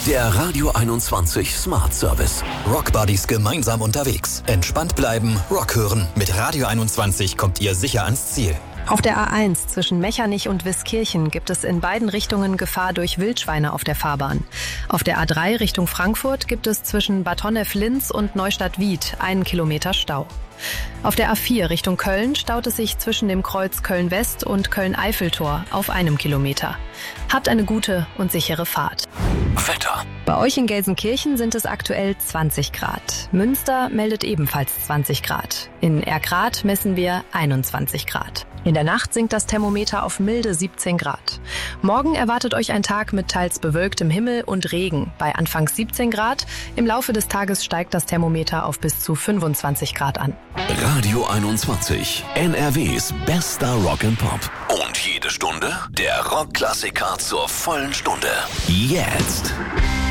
Der Radio 21 Smart Service. Rock Buddies gemeinsam unterwegs. Entspannt bleiben, Rock hören. Mit Radio 21 kommt ihr sicher ans Ziel. Auf der A1 zwischen Mechernich und Wiskirchen gibt es in beiden Richtungen Gefahr durch Wildschweine auf der Fahrbahn. Auf der A3 Richtung Frankfurt gibt es zwischen Bad Honnef-Linz und Neustadt-Wied 1 Kilometer Stau. Auf der A4 Richtung Köln staut es sich zwischen dem Kreuz Köln-West und Köln-Eiffeltor auf 1 Kilometer. Habt eine gute und sichere Fahrt. Wetter. Bei euch in Gelsenkirchen sind es aktuell 20 Grad. Münster meldet ebenfalls 20 Grad. In Erkrath messen wir 21 Grad. In der Nacht sinkt das Thermometer auf milde 17 Grad. Morgen erwartet euch ein Tag mit teils bewölktem Himmel und Regen bei anfangs 17 Grad. Im Laufe des Tages steigt das Thermometer auf bis zu 25 Grad an. Radio 21, NRWs bester Rock and Pop. Und jede Stunde der Rockklassiker zur vollen Stunde. Jetzt.